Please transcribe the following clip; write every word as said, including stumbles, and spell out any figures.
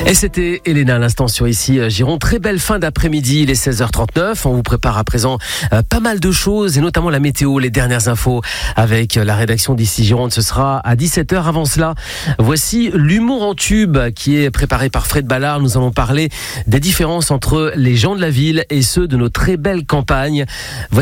Et c'était Elena à l'instant sur Ici Giron. Très belle fin d'après-midi, il est seize heures trente-neuf. On vous prépare à présent euh, pas mal de choses et notamment la météo, les dernières infos avec la rédaction d'Ici Gironde. Ce sera à dix-sept heures. Avant cela, voici l'humour en tube qui est préparé par Fred Ballard. Nous allons parler des différences entre les gens de la ville et ceux de nos très belles campagnes. Voici